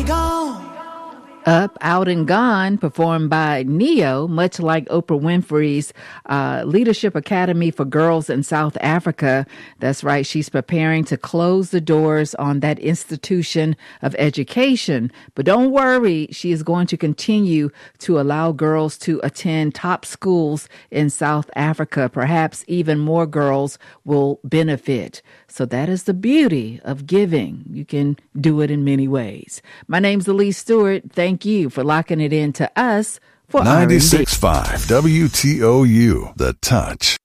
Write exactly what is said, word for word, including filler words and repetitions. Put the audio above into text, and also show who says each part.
Speaker 1: be gone.
Speaker 2: Up, Out, and Gone, performed by Neo, much like Oprah Winfrey's uh, Leadership Academy for Girls in South Africa. That's right, she's preparing to close the doors on that institution of education. But don't worry, she is going to continue to allow girls to attend top schools in South Africa. Perhaps even more girls will benefit. So that is the beauty of giving. You can do it in many ways. My name's Elise Stewart. Thank you for locking it in to us for
Speaker 3: ninety-six point five W T O U, The Touch.